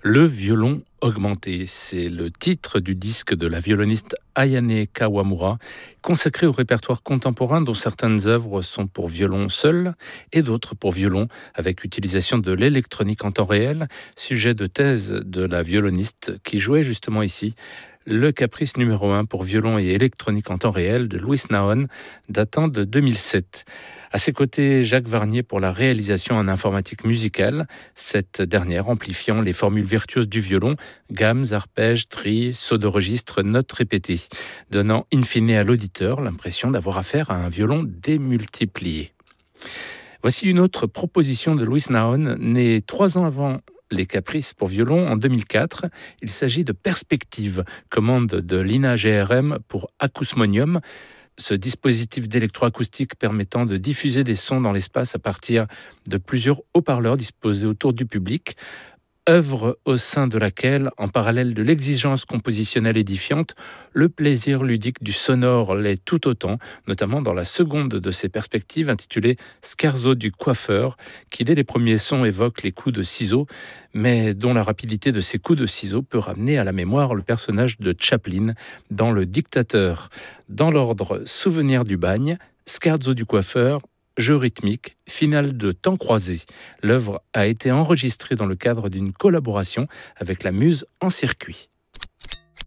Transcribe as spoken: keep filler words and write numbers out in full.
Le violon augmenté, c'est le titre du disque de la violoniste Ayane Kawamura, consacré au répertoire contemporain dont certaines œuvres sont pour violon seul et d'autres pour violon avec utilisation de l'électronique en temps réel, sujet de thèse de la violoniste qui jouait justement ici le caprice numéro un pour violon et électronique en temps réel de Louis Nahon, datant de deux mille sept. À ses côtés, Jacques Varnier pour la réalisation en informatique musicale, cette dernière amplifiant les formules virtuoses du violon, gammes, arpèges, tris, sauts de registre, notes répétées, donnant in fine à l'auditeur l'impression d'avoir affaire à un violon démultiplié. Voici une autre proposition de Louis Nahon, née trois ans avant les Caprices pour violon en deux mille quatre. Il s'agit de Perspective, commande de l'I N A G R M pour Acousmonium, ce dispositif d'électroacoustique permettant de diffuser des sons dans l'espace à partir de plusieurs haut-parleurs disposés autour du public. Œuvre au sein de laquelle, en parallèle de l'exigence compositionnelle édifiante, le plaisir ludique du sonore l'est tout autant, notamment dans la seconde de ses perspectives intitulée Scherzo du coiffeur, qui dès les premiers sons évoque les coups de ciseaux, mais dont la rapidité de ces coups de ciseaux peut ramener à la mémoire le personnage de Chaplin dans Le Dictateur. Dans l'ordre Souvenir du bagne, Scherzo du coiffeur, jeu rythmique, finale de temps croisé. L'œuvre a été enregistrée dans le cadre d'une collaboration avec la Muse en circuit.